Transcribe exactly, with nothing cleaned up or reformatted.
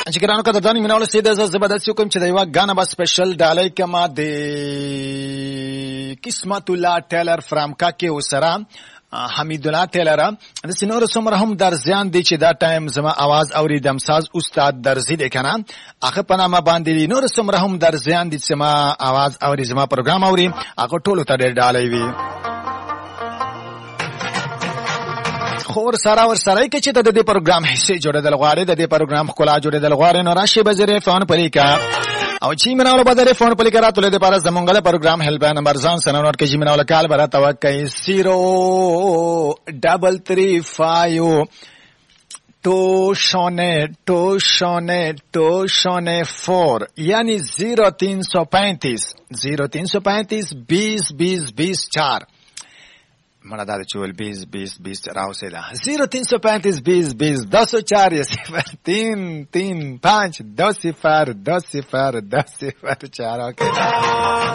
چې ګرانو قدردانو مینه ول سیده زبردست کوم چې دا یو غانا با سپیشل ډالای کما د قسمت الله ټیلر فرام کاکه وسرا حمید الله ټیلر د سينور سمره هم در زیان دی چې دا ټایم زما आवाज اوریدم ساز استاد درزی دی کنه هغه پنامه باندې نور سمره هم در زیان دي چې ما आवाज اوري زما پروګرام اوري هغه ټولو ته ډېر ډالای وي خور سارا ور سره کې چې د دې پروګرام حصے جوړېدل غواړي د دې پروګرام خلا جوړېدل غواړي نو راشي بزره فون پرې کا او چې مناول بدره فون پرې کرا ته د پاره زمونږه پروګرام هیلپ نمبر ځان سره نوٹ کې چې مناول کال برا توکای zero double three five two shone two shone two shone four یعنی zero three five five zero three five five twenty twenty twenty four مړه دا چول बीस बीस बीस راو سه دا zero three five five बीस बीस दस चार صفر तीन तीन पाँच दो صفر दो صفر दो صفر चार ओके